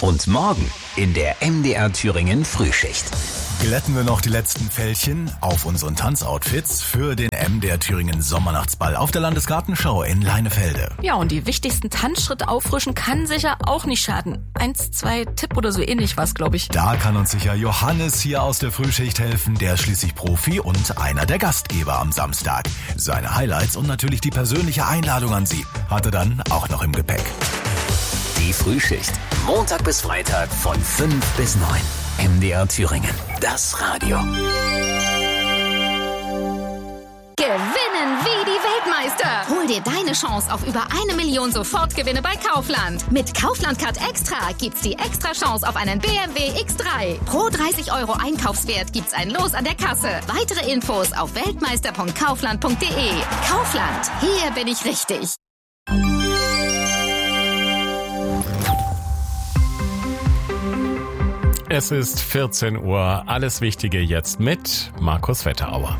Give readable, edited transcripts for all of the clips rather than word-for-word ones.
Und morgen in der MDR Thüringen Frühschicht. Glätten wir noch die letzten Fältchen auf unseren Tanzoutfits für den MDR Thüringen Sommernachtsball auf der Landesgartenschau in Leinefelde. Ja, und die wichtigsten Tanzschritte auffrischen kann sicher auch nicht schaden. 1, 2 Tipp oder so ähnlich was, glaube ich. Da kann uns sicher Johannes hier aus der Frühschicht helfen, der ist schließlich Profi und einer der Gastgeber am Samstag. Seine Highlights und natürlich die persönliche Einladung an Sie hat er dann auch noch im Gepäck. Die Frühschicht. Montag bis Freitag von 5 bis 9. MDR Thüringen. Das Radio. Gewinnen wie die Weltmeister. Hol dir deine Chance auf über 1 Million Sofortgewinne bei Kaufland. Mit Kaufland Card Extra gibt's die extra Chance auf einen BMW X3. Pro 30 € Einkaufswert gibt's ein Los an der Kasse. Weitere Infos auf weltmeister.kaufland.de. Kaufland. Hier bin ich richtig. Es ist 14 Uhr. Alles Wichtige jetzt mit Markus Wetterauer.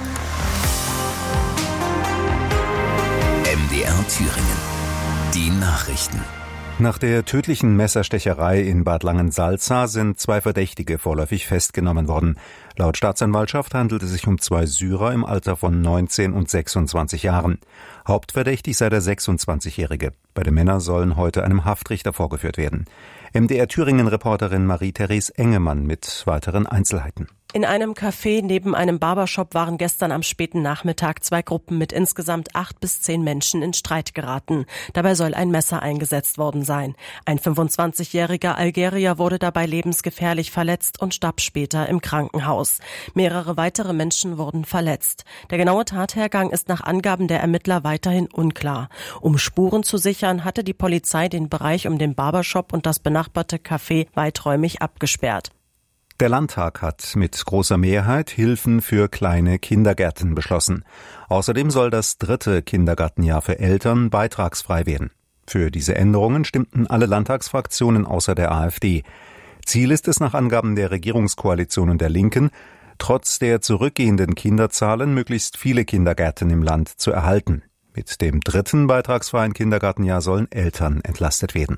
MDR Thüringen. Die Nachrichten. Nach der tödlichen Messerstecherei in Bad Langensalza sind 2 Verdächtige vorläufig festgenommen worden. Laut Staatsanwaltschaft handelt es sich um 2 Syrer im Alter von 19 und 26 Jahren. Hauptverdächtig sei der 26-Jährige. Beide Männer sollen heute einem Haftrichter vorgeführt werden. MDR Thüringen-Reporterin Marie-Therese Engemann mit weiteren Einzelheiten. In einem Café neben einem Barbershop waren gestern am späten Nachmittag 2 Gruppen mit insgesamt 8 bis 10 Menschen in Streit geraten. Dabei soll ein Messer eingesetzt worden sein. Ein 25-jähriger Algerier wurde dabei lebensgefährlich verletzt und starb später im Krankenhaus. Mehrere weitere Menschen wurden verletzt. Der genaue Tathergang ist nach Angaben der Ermittler weiterhin unklar. Um Spuren zu sichern, hatte die Polizei den Bereich um den Barbershop und das benachbarte Café weiträumig abgesperrt. Der Landtag hat mit großer Mehrheit Hilfen für kleine Kindergärten beschlossen. Außerdem soll das 3. Kindergartenjahr für Eltern beitragsfrei werden. Für diese Änderungen stimmten alle Landtagsfraktionen außer der AfD. Ziel ist es nach Angaben der Regierungskoalition und der Linken, trotz der zurückgehenden Kinderzahlen möglichst viele Kindergärten im Land zu erhalten. Mit dem 3. beitragsfreien Kindergartenjahr sollen Eltern entlastet werden.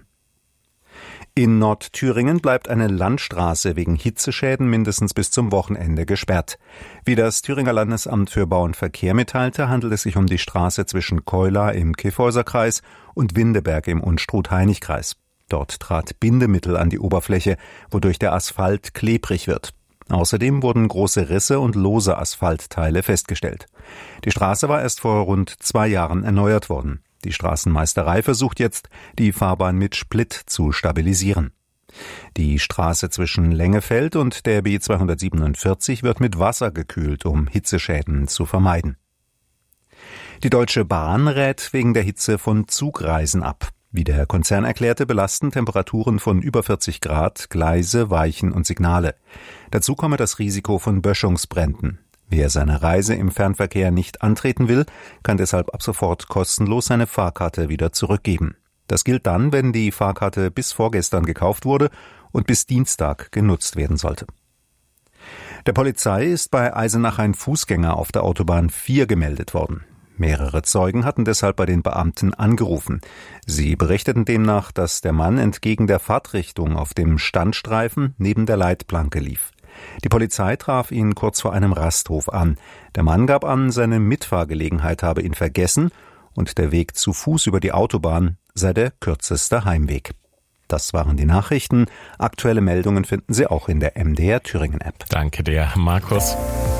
In Nordthüringen bleibt eine Landstraße wegen Hitzeschäden mindestens bis zum Wochenende gesperrt. Wie das Thüringer Landesamt für Bau und Verkehr mitteilte, handelt es sich um die Straße zwischen Keula im Kyffhäuserkreis und Windeberg im Unstrut-Hainich-Kreis. Dort trat Bindemittel an die Oberfläche, wodurch der Asphalt klebrig wird. Außerdem wurden große Risse und lose Asphaltteile festgestellt. Die Straße war erst vor rund 2 Jahren erneuert worden. Die Straßenmeisterei versucht jetzt, die Fahrbahn mit Split zu stabilisieren. Die Straße zwischen Lengefeld und der B247 wird mit Wasser gekühlt, um Hitzeschäden zu vermeiden. Die Deutsche Bahn rät wegen der Hitze von Zugreisen ab. Wie der Konzern erklärte, belasten Temperaturen von über 40 Grad Gleise, Weichen und Signale. Dazu komme das Risiko von Böschungsbränden. Wer seine Reise im Fernverkehr nicht antreten will, kann deshalb ab sofort kostenlos seine Fahrkarte wieder zurückgeben. Das gilt dann, wenn die Fahrkarte bis vorgestern gekauft wurde und bis Dienstag genutzt werden sollte. Der Polizei ist bei Eisenach ein Fußgänger auf der Autobahn 4 gemeldet worden. Mehrere Zeugen hatten deshalb bei den Beamten angerufen. Sie berichteten demnach, dass der Mann entgegen der Fahrtrichtung auf dem Standstreifen neben der Leitplanke lief. Die Polizei traf ihn kurz vor einem Rasthof an. Der Mann gab an, seine Mitfahrgelegenheit habe ihn vergessen und der Weg zu Fuß über die Autobahn sei der kürzeste Heimweg. Das waren die Nachrichten. Aktuelle Meldungen finden Sie auch in der MDR Thüringen App. Danke dir, Markus.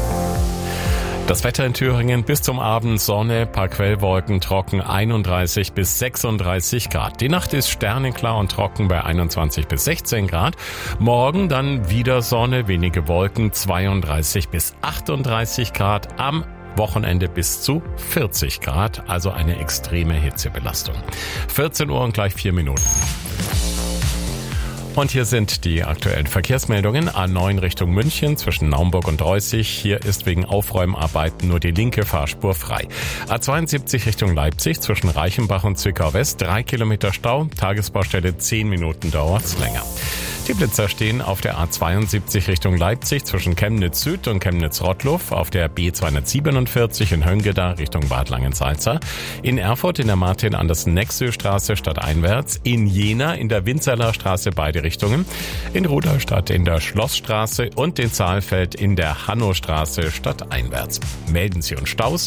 Das Wetter in Thüringen bis zum Abend Sonne, paar Quellwolken, trocken 31 bis 36 Grad. Die Nacht ist sternenklar und trocken bei 21 bis 16 Grad. Morgen dann wieder Sonne, wenige Wolken, 32 bis 38 Grad. Am Wochenende bis zu 40 Grad, also eine extreme Hitzebelastung. 14 Uhr und gleich 4 Minuten. Und hier sind die aktuellen Verkehrsmeldungen. A9 Richtung München zwischen Naumburg und Reußig. Hier ist wegen Aufräumarbeiten nur die linke Fahrspur frei. A72 Richtung Leipzig zwischen Reichenbach und Zwickau West 3 Kilometer Stau. Tagesbaustelle 10 Minuten dauert's länger. Die Blitzer stehen auf der A72 Richtung Leipzig zwischen Chemnitz Süd und Chemnitz-Rottluff, auf der B247 in Höngeda Richtung Bad Langensalza, in Erfurt in der Martin-Andersen-Nexö-Straße stadteinwärts, in Jena in der Winzerler Straße beide Richtungen, in Rudolstadt in der Schlossstraße und in Saalfeld in der Hannostraße stadteinwärts. Melden Sie uns Staus